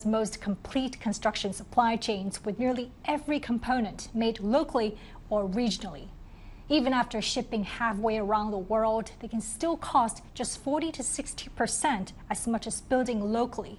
most complete construction supply chains with nearly every component made locally or regionally. Even after shipping halfway around the world, they can still cost just 40 to 60% as much as building locally.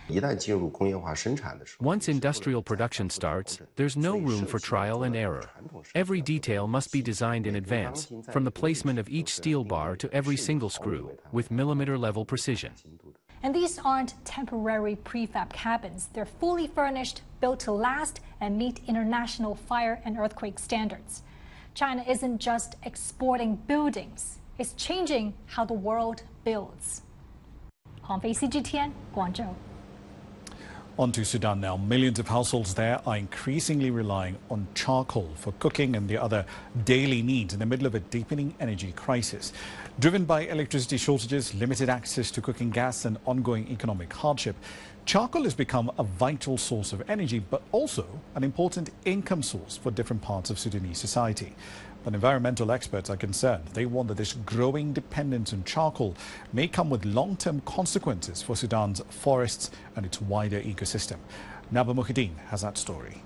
Once industrial production starts, there's no room for trial and error. Every detail must be designed in advance, from the placement of each steel bar to every single screw, with millimeter-level precision. And these aren't temporary prefab cabins. They're fully furnished, built to last, and meet international fire and earthquake standards. China isn't just exporting buildings, it's changing how the world builds. Huang Fei, CGTN, Guangzhou. On to Sudan now. Millions of households there are increasingly relying on charcoal for cooking and their other daily needs in the middle of a deepening energy crisis. Driven by electricity shortages, limited access to cooking gas and ongoing economic hardship, charcoal has become a vital source of energy, but also an important income source for different parts of Sudanese society. But environmental experts are concerned. They warn that this growing dependence on charcoal may come with long-term consequences for Sudan's forests and its wider ecosystem. Naba Muhyiddin has that story.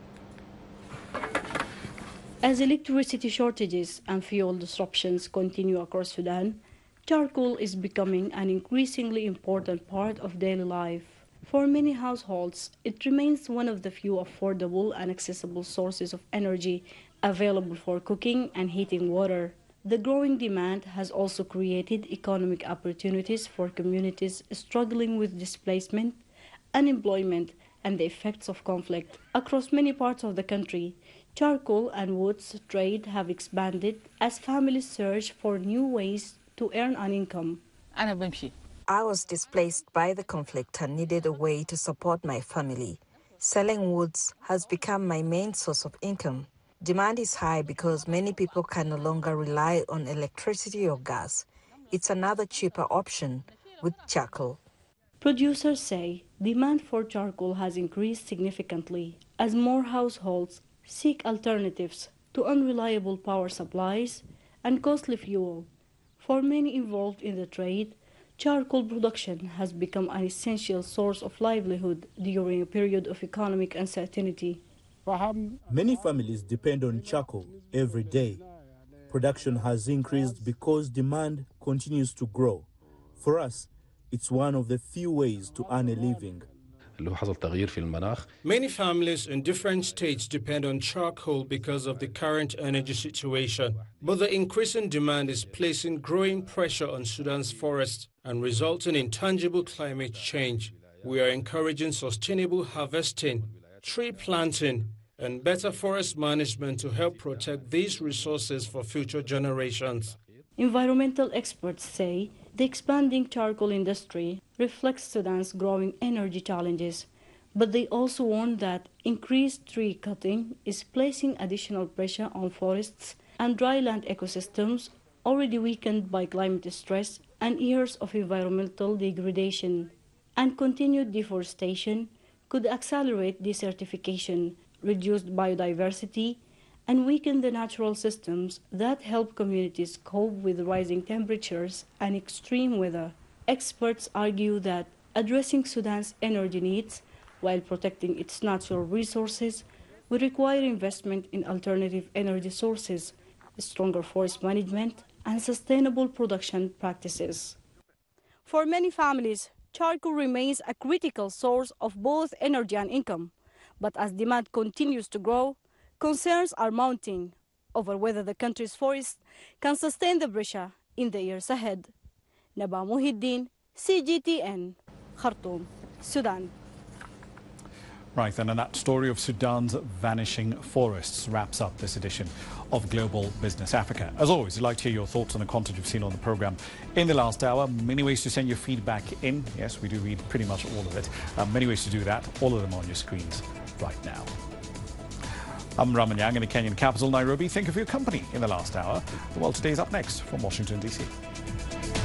As electricity shortages and fuel disruptions continue across Sudan, charcoal is becoming an increasingly important part of daily life. For many households, it remains one of the few affordable and accessible sources of energy available for cooking and heating water. The growing demand has also created economic opportunities for communities struggling with displacement, unemployment, and the effects of conflict. Across many parts of the country, charcoal and woods trade have expanded as families search for new ways to earn an income. I was displaced by the conflict and needed a way to support my family. Selling woods has become my main source of income. Demand is high because many people can no longer rely on electricity or gas. It's another cheaper option with charcoal. Producers say demand for charcoal has increased significantly as more households seek alternatives to unreliable power supplies and costly fuel. For many involved in the trade, charcoal production has become an essential source of livelihood during a period of economic uncertainty. Many families depend on charcoal every day. Production has increased because demand continues to grow. For us, it's one of the few ways to earn a living. Many families in different states depend on charcoal because of the current energy situation. But the increasing demand is placing growing pressure on Sudan's forests and resulting in tangible climate change. We are encouraging sustainable harvesting, tree planting, and better forest management to help protect these resources for future generations. Environmental experts say the expanding charcoal industry reflects Sudan's growing energy challenges, but they also warn that increased tree cutting is placing additional pressure on forests and dryland ecosystems already weakened by climate stress and years of environmental degradation. And continued deforestation could accelerate desertification, reduce biodiversity, and weaken the natural systems that help communities cope with rising temperatures and extreme weather. Experts argue that addressing Sudan's energy needs while protecting its natural resources will require investment in alternative energy sources, stronger forest management, and sustainable production practices. For many families, charcoal remains a critical source of both energy and income. But as demand continues to grow, concerns are mounting over whether the country's forests can sustain the pressure in the years ahead. Naba Muhyiddin, CGTN, Khartoum, Sudan. Right, then, and that story of Sudan's vanishing forests wraps up this edition of Global Business Africa. As always, I'd like to hear your thoughts on the content you've seen on the programme in the last hour. Many ways to send your feedback in. Yes, we do read pretty much all of it. Many ways to do that, all of them on your screens right now. I'm Raman Yang in the Kenyan capital, Nairobi. Thank you for your company in the last hour. The World Today is up next from Washington, D.C.